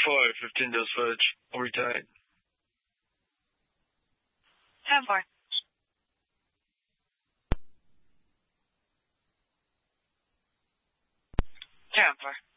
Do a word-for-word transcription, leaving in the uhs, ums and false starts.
five, fifteen does fetch. I'll retain. ten four. ten four.